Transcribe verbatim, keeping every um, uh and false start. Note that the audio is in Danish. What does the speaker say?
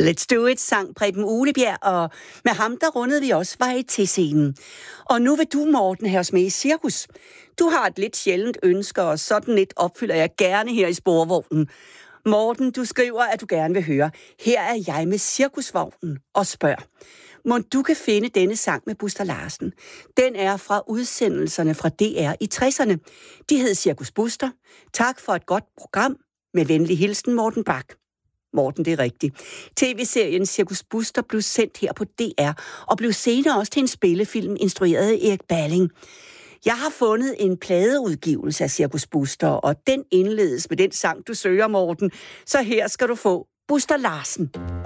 Let's do it, sang Preben Uglebjerg, og med ham der rundede vi også varieté-scenen. Og nu vil du, Morten, have os med i cirkus. Du har et lidt sjældent ønske, og sådan lidt opfylder jeg gerne her i sporvognen. Morten, du skriver, at du gerne vil høre. Her er jeg med cirkusvognen og spørger. Må du kan finde denne sang med Buster Larsen. Den er fra udsendelserne fra D R i tresserne. De hed Cirkus Buster. Tak for et godt program. Med venlig hilsen, Morten Bak. Morten, det er rigtigt. T V-serien Cirkus Buster blev sendt her på D R, og blev senere også til en spillefilm instrueret af Erik Balling. Jeg har fundet en pladeudgivelse af Cirkus Buster, og den indledes med den sang, du søger, Morten. Så her skal du få Buster Larsen.